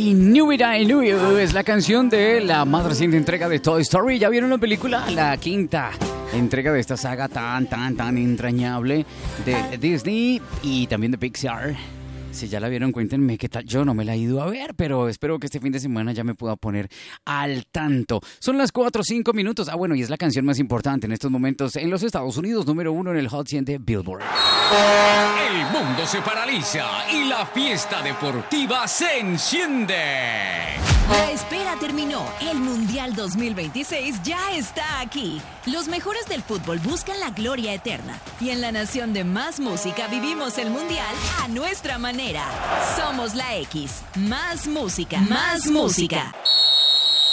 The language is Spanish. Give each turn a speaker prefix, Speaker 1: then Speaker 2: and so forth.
Speaker 1: I Knew You es la canción de la más reciente entrega de Toy Story. ¿Ya vieron la película? La quinta entrega de esta saga tan entrañable de Disney y también de Pixar. Si ya la vieron, cuéntenme qué tal. Yo no me la he ido a ver, pero espero que este fin de semana ya me pueda poner al tanto. Son las 4:05 minutos. Bueno, y es la canción más importante en estos momentos en los Estados Unidos, número 1 en el Hot 100 de Billboard.
Speaker 2: El mundo se paraliza y la fiesta deportiva se enciende.
Speaker 3: La espera terminó. El Mundial 2026 ya está aquí. Los mejores del fútbol buscan la gloria eterna. Y en la nación de más música vivimos el Mundial a nuestra manera. Somos la X. Más música. Más música.